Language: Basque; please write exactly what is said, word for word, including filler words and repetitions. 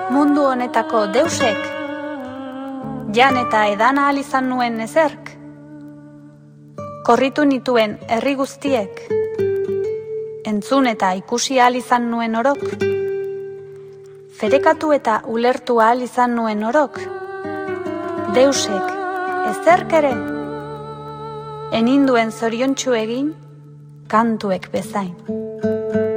mundu honetako deusek, jan eta edan ahal izan nuen ezerk, korritu nituen herri guztiek, entzun eta ikusi ahal izan nuen orok, ferekatu eta ulertu ahal izan nuen orok, deusek ezerk ere, eninduen zoriontsu egin kantuek bezain.